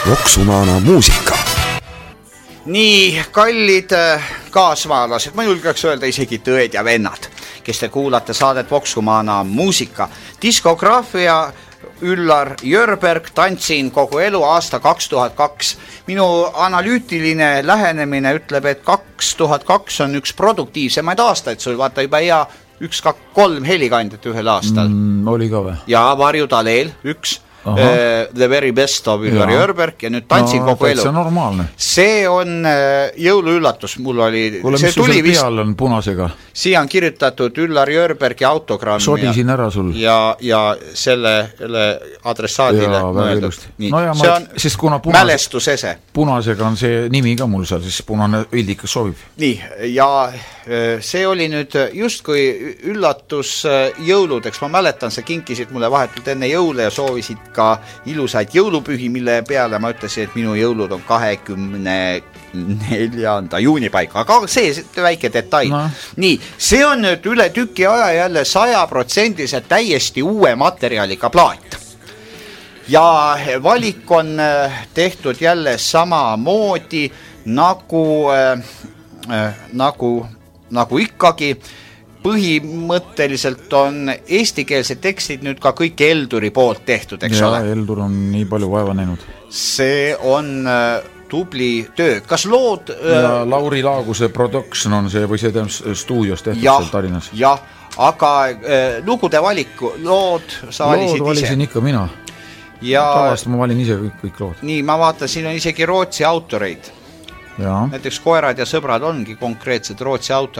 Voksumana muusika. Nii, kallid kaasmaalased, ma julgeks öelda isegi tõed ja vennad, kes te kuulate saadet Voksumana muusika. Diskograafia Üllar Jörberg, tantsin kogu elu aasta 2002. Minu analüütiline lähenemine ütleb, et 2002 on üks produktiivsemaid aastaid, sul vaata juba hea 1, 2, 3 helikandjat ühel aastal. Oli ka või? Ja Varju Taleel, üks. The very best of Üllar Jörberg ja nüüd tantsin kogu elu. See on normaalne. See on jõuluüllatus, mul oli... Kuule, mis sul peal on punasega? Siia on kirjutatud Üllar Jörbergi autogramm. Sodisin ära sul. Ja selle adressaadile mõeldud. See on siis mälestusese. Punasega on see nimi ka mul seal, siis punane vildikas sobib. Nii, ja see oli nüüd justkui üllatus jõuludeks. Ma mäletan, sa kinkisid mulle vahetult enne jõule ja soovisid ka ilusaid jõulupühi, mille peale ma ütlesin, et minu jõulud on 24. juuni paika, aga see väike detail. No. Nii, see on nüüd üle tüki aja jälle 100% täiesti uue materjaliga plaat. Ja valik on tehtud jälle samamoodi nagu ikkagi. Põhimõtteliselt on eestikeelsed tekstid nüüd ka kõik Elduri poolt tehtud, eks ole? Eldur on nii palju vaeva näinud. See on tubli töö. Kas lood... Ja Lauri Laaguse production on see või see stuudios tehtud seal Tarinas? Jah, aga lugude valiku, lood sa valisid ise? Lood valisin ikka mina. Tavaliselt ma valin ise kõik lood. Nii, ma vaatan, siin on isegi Rootsi autoreid. Ja. Näiteks Koerad ja sõbrad ongi konkreetsed Rootsi autoreid.